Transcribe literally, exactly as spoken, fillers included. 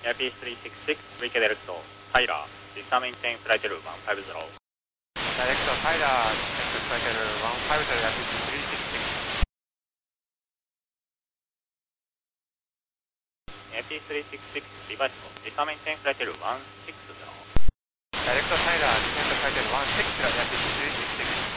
Airpiece three six six, Wicked Electro, Tyler, Vista maintain flight level one five zero. Direct Tyler, descent flight level one five zero, Airpiece three six six. Airpiece three six six, reverse, Vista maintain flight level one six zero. Direct Tyler, descent flight level one six zero, Airpiece three six six.